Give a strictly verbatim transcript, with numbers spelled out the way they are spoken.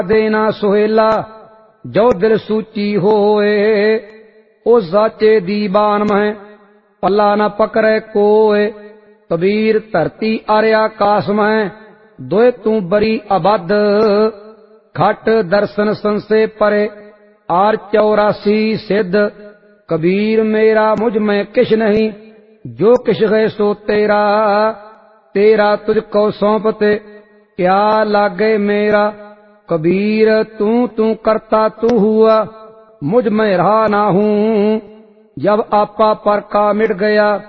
देना सुहेला जो दिल सूची होए। ओ साचे दीवान में पल्ला न पकड़े कोय। कबीर धरती अरे आकाश में दोए तू बरी अबद। घट दर्शन संसे परे आर चौरासी सिद्ध। कबीर मेरा मुझ में किश नहीं जो किश है सो तेरा। तेरा तुझको सौंपते क्या लागे मेरा। कबीर तू तू करता तू हुआ मुझ में रहा ना हूँ। जब आपा पर का मिट गया